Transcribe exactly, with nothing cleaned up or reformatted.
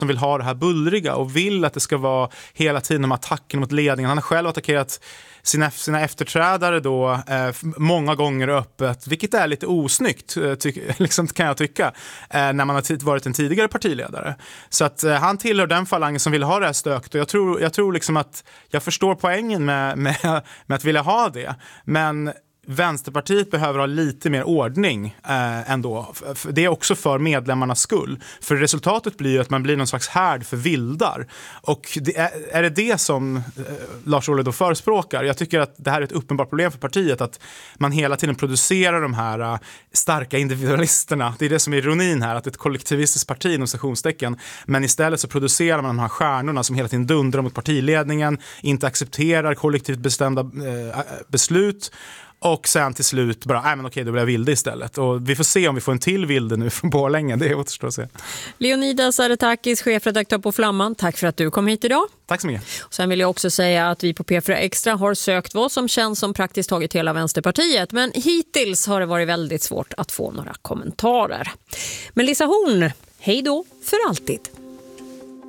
som vill ha det här bullriga och vill att det ska vara hela tiden om attacken mot ledningen. Han har själv attackerat sina, sina efterträdare då eh, många gånger öppet, vilket är lite osnyggt eh, ty- liksom, kan jag tycka, eh, när man har t- varit en tidigare partiledare. Så att eh, han tillhör den falangen som vill ha det här stökt, och jag tror, jag tror liksom att jag förstår poängen med, med, med att vilja ha det, men Vänsterpartiet behöver ha lite mer ordning eh, ändå. Det är också för medlemmarnas skull. För resultatet blir ju att man blir någon slags härd för vildar. Och det är, är det det som eh, Lars Ohly då förespråkar? Jag tycker att det här är ett uppenbart problem för partiet, att man hela tiden producerar de här uh, starka individualisterna. Det är det som är ironin här, att ett kollektivistiskt parti inom stationstecken, men istället så producerar man de här stjärnorna som hela tiden dundrar mot partiledningen, inte accepterar kollektivt bestämda eh, beslut. Och sen till slut bara, nej men okej, då blir jag vilde istället. Och vi får se om vi får en till vilde nu från Borlänge, det återstår att se. Leonidas Aretakis, chefredaktör på Flamman, tack för att du kom hit idag. Tack så mycket. Och sen vill jag också säga att vi på P fyra Extra har sökt vad som känns som praktiskt taget hela Vänsterpartiet. Men hittills har det varit väldigt svårt att få några kommentarer. Melissa Horn, hej då för alltid.